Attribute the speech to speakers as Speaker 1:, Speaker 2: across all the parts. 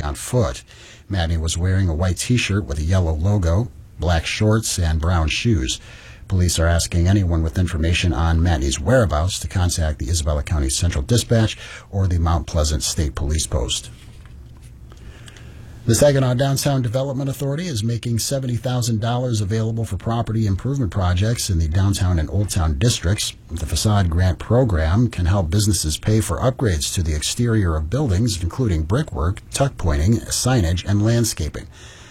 Speaker 1: on foot. Matney was wearing a white T-shirt with a yellow logo, black shorts, and brown shoes. Police are asking anyone with information on Matney's whereabouts to contact the Isabella County Central Dispatch or the Mount Pleasant State Police Post. The Saginaw Downtown Development Authority is making $70,000 available for property improvement projects in the downtown and Old Town districts. The facade grant program can help businesses pay for upgrades to the exterior of buildings, including brickwork, tuck pointing, signage, and landscaping.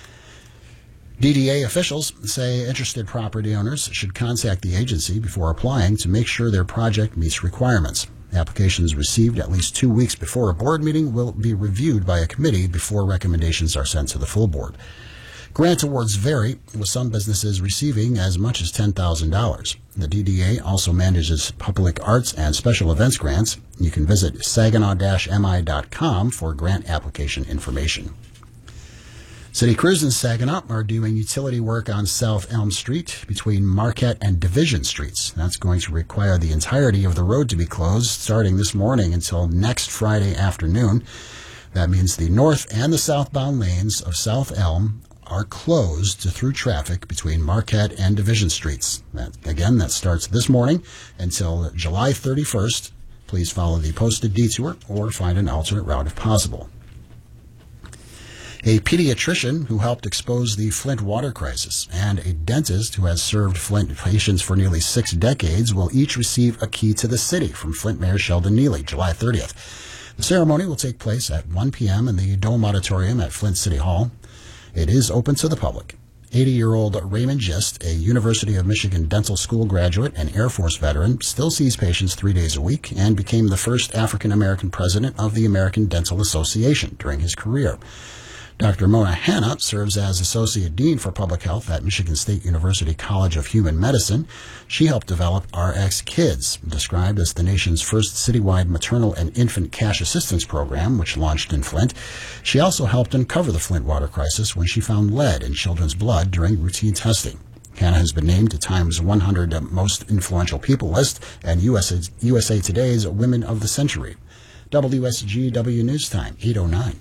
Speaker 1: DDA officials say interested property owners should contact the agency before applying to make sure their project meets requirements. Applications received at least 2 weeks before a board meeting will be reviewed by a committee before recommendations are sent to the full board. Grant awards vary, with some businesses receiving as much as $10,000. The DDA also manages public arts and special events grants. You can visit saginaw-mi.com for grant application information. City crews in Saginaw are doing utility work on South Elm Street between Marquette and Division Streets. That's going to require the entirety of the road to be closed starting this morning until next Friday afternoon. That means the north and the southbound lanes of South Elm are closed to through traffic between Marquette and Division Streets. That starts this morning until July 31st. Please follow the posted detour or find an alternate route if possible. A pediatrician who helped expose the Flint water crisis and a dentist who has served Flint patients for nearly 6 decades will each receive a key to the city from Flint Mayor Sheldon Neely, July 30th. The ceremony will take place at 1 p.m. in the Dome Auditorium at Flint City Hall. It is open to the public. 80-year-old Raymond Gist, a University of Michigan dental school graduate and Air Force veteran, still sees patients 3 days a week and became the first African-American president of the American Dental Association during his career. Dr. Mona Hanna serves as Associate Dean for Public Health at Michigan State University College of Human Medicine. She helped develop RX Kids, described as the nation's first citywide maternal and infant cash assistance program, which launched in Flint. She also helped uncover the Flint water crisis when she found lead in children's blood during routine testing. Hanna has been named to Time's 100 Most Influential People list and USA Today's Women of the Century. WSGW News Time, 8:09.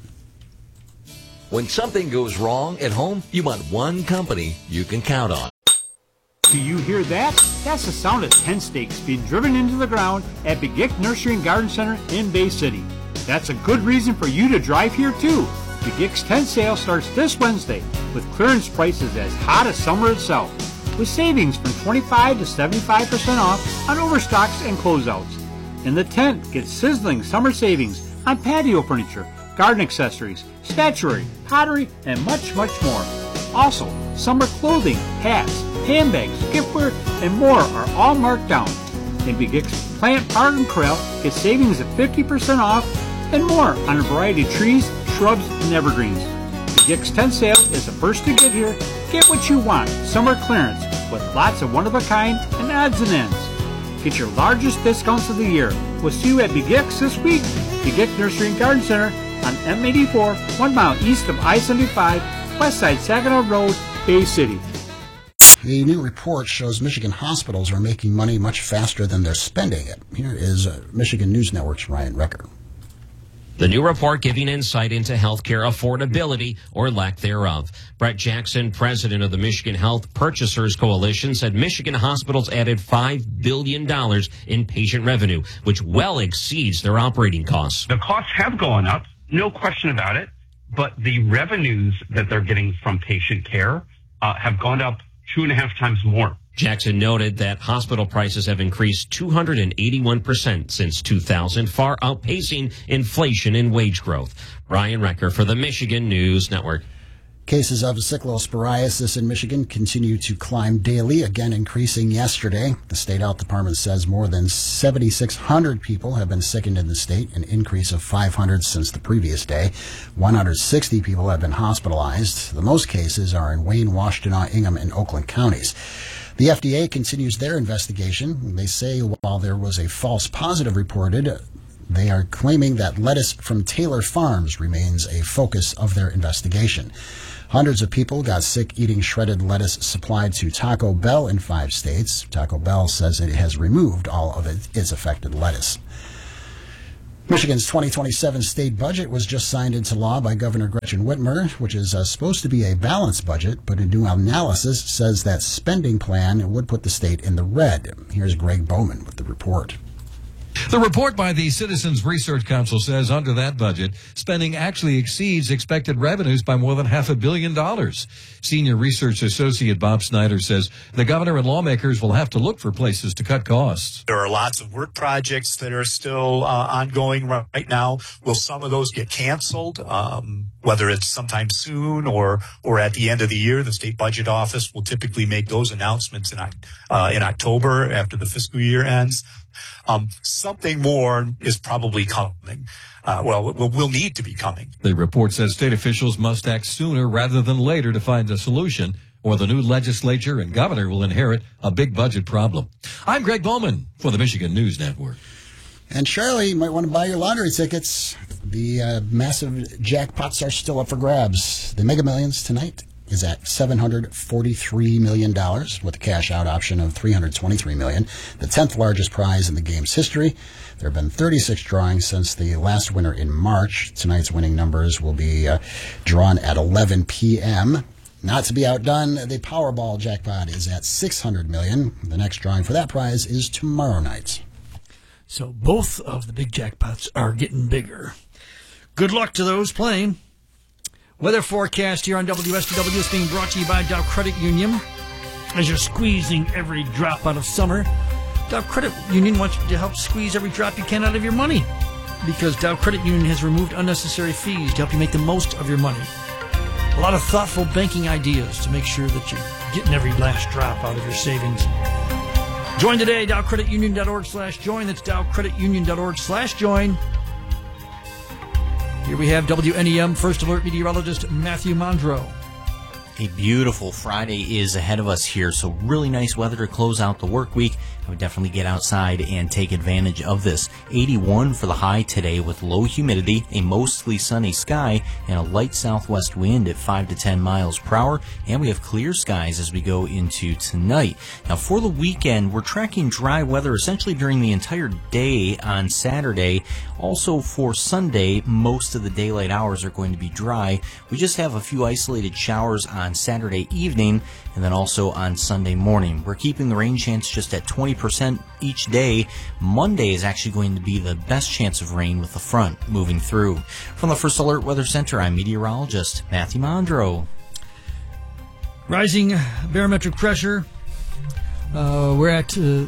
Speaker 2: When something goes wrong at home, you want one company you can count on.
Speaker 3: Do you hear that? That's the sound of 10 stakes being driven into the ground at Begic Nursery and Garden Center in Bay City. That's a good reason for you to drive here too. Begic's 10 sale starts this Wednesday with clearance prices as hot as summer itself, with savings from 25 to 75% off on overstocks and closeouts. And the tent gets sizzling summer savings on patio furniture, garden accessories, statuary, pottery, and much, much more. Also, summer clothing, hats, handbags, giftware, and more are all marked down. And Begic's Plant, Park, and Corral get savings of 50% off and more on a variety of trees, shrubs, and evergreens. Begic's 10 sale is the first to get here. Get what you want, summer clearance, with lots of one-of-a-kind and odds and ends. Get your largest discounts of the year. We'll see you at Begic's this week. Begic Nursery and Garden Center on M84, 1 mile east of I-75, west side Saginaw Road, Bay City.
Speaker 1: A new report shows Michigan hospitals are making money much faster than they're spending it. Here is Michigan News Network's Ryan Recker.
Speaker 4: The new report giving insight into healthcare affordability or lack thereof. Brett Jackson, president of the Michigan Health Purchasers Coalition, said Michigan hospitals added $5 billion in patient revenue, which well exceeds their operating costs.
Speaker 5: The costs have gone up, no question about it, but the revenues that they're getting from patient care have gone up 2.5 times more.
Speaker 4: Jackson noted that hospital prices have increased 281% since 2000, far outpacing inflation and wage growth. Ryan Recker for the Michigan News Network.
Speaker 1: Cases of cyclosporiasis in Michigan continue to climb daily, again increasing yesterday. The state health department says more than 7,600 people have been sickened in the state, an increase of 500 since the previous day. 160 people have been hospitalized. The most cases are in Wayne, Washtenaw, Ingham, and Oakland counties. The FDA continues their investigation. They say while there was a false positive reported, they are claiming that lettuce from Taylor Farms remains a focus of their investigation. Hundreds of people got sick eating shredded lettuce supplied to Taco Bell in 5 states. Taco Bell says it has removed all of its affected lettuce. Michigan's 2027 state budget was just signed into law by Governor Gretchen Whitmer, which is supposed to be a balanced budget, but a new analysis says that spending plan would put the state in the red. Here's Greg Bowman with the report.
Speaker 6: The report by the Citizens Research Council says under that budget, spending actually exceeds expected revenues by more than $500 million. Senior research associate Bob Snyder says the governor and lawmakers will have to look for places to cut costs.
Speaker 7: There are lots of work projects that are still ongoing right now. Will some of those get canceled? Whether it's sometime soon or at the end of the year, the state budget office will typically make those announcements in October after the fiscal year ends. Something more is probably coming. Will need to be coming.
Speaker 6: The report says state officials must act sooner rather than later to find a solution, or the new legislature and governor will inherit a big budget problem. I'm Greg Bowman for the Michigan News Network.
Speaker 1: And Charlie, you might want to buy your lottery tickets. The massive jackpots are still up for grabs. The Mega Millions tonight is at $743 million with a cash-out option of $323 million, the 10th largest prize in the game's history. There have been 36 drawings since the last winner in March. Tonight's winning numbers will be drawn at 11 p.m. Not to be outdone, the Powerball jackpot is at $600 million. The next drawing for that prize is tomorrow night.
Speaker 8: So both of the big jackpots are getting bigger. Good luck to those playing. Weather forecast here on WSTW is being brought to you by Dow Credit Union. As you're squeezing every drop out of summer, Dow Credit Union wants to help squeeze every drop you can out of your money, because Dow Credit Union has removed unnecessary fees to help you make the most of your money. A lot of thoughtful banking ideas to make sure that you're getting every last drop out of your savings. Join today, dowcreditunion.org/join. That's dowcreditunion.org/join. Here we have WNEM First Alert meteorologist Matthew Mondro.
Speaker 9: A beautiful Friday is ahead of us here, so really nice weather to close out the work week. I would definitely get outside and take advantage of this. 81 for the high today with low humidity, a mostly sunny sky, and a light southwest wind at 5 to 10 miles per hour. And we have clear skies as we go into tonight. Now for the weekend, we're tracking dry weather essentially during the entire day on Saturday. Also for Sunday, most of the daylight hours are going to be dry. We just have a few isolated showers on Saturday evening and then also on Sunday morning. We're keeping the rain chance just at 20% each day. Monday is actually going to be the best chance of rain with the front moving through. From the First Alert Weather Center, I'm meteorologist Matthew Mondro.
Speaker 8: Rising barometric pressure. We're at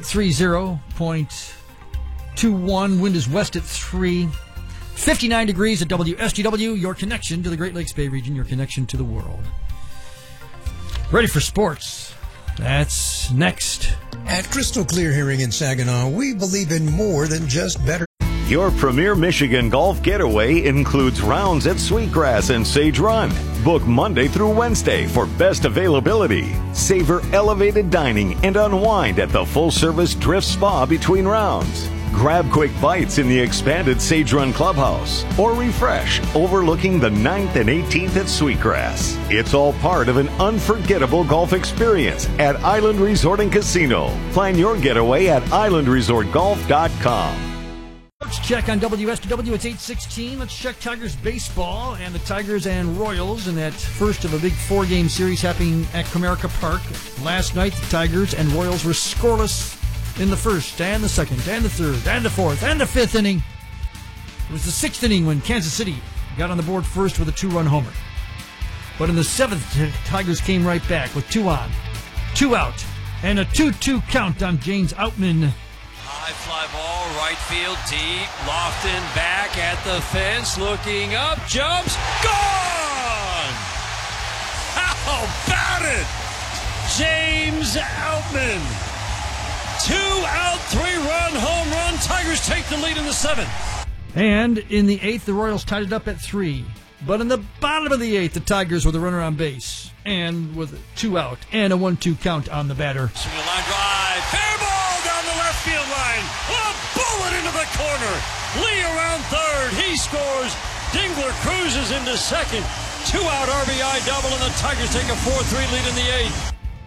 Speaker 8: 30.21. Wind is west at 3. 59 degrees at WSTW, your connection to the Great Lakes Bay region, your connection to the world. Ready for sports. That's next.
Speaker 10: At Crystal Clear Hearing in Saginaw, we believe in more than just better.
Speaker 11: Your premier Michigan golf getaway includes rounds at Sweetgrass and Sage Run. Book Monday through Wednesday for best availability. Savor elevated dining and unwind at the full-service Drift Spa between rounds. Grab quick bites in the expanded Sage Run Clubhouse, or refresh overlooking the 9th and 18th at Sweetgrass. It's all part of an unforgettable golf experience at Island Resort and Casino. Plan your getaway at islandresortgolf.com.
Speaker 8: Let's check on WSTW. It's 8:16. Let's check Tigers baseball and the Tigers and Royals in that first of a big 4-game series happening at Comerica Park. Last night, the Tigers and Royals were scoreless in the first and the second and the third and the fourth and the fifth inning. It was the 6th inning when Kansas City got on the board first with a 2-run homer. But in the 7th, the Tigers came right back with 2 on, 2 out, and a 2-2 count on James Outman.
Speaker 12: High fly ball, right field, deep. Lofton back at the fence, looking up, jumps, gone! How about it? James Outman. 2-out, 3-run home run. Tigers take the lead in the 7th.
Speaker 8: And in the 8th, the Royals tied it up at 3. But in the bottom of the 8th, the Tigers were the runner on base. And with 2 out and a 1-2 count on the batter.
Speaker 12: Swing a line drive. Fair ball down the left field line. A bullet into the corner. Lee around third. He scores. Dingler cruises into second. 2-out RBI double, and the Tigers take a 4-3 lead in the 8th.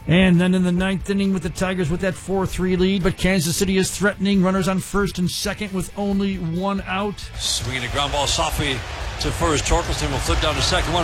Speaker 8: And then in the ninth inning with the Tigers with that 4-3 lead, but Kansas City is threatening. Runners on first and second with only one out.
Speaker 12: Swinging a ground ball softly to first. Torkelson will flip down to second. One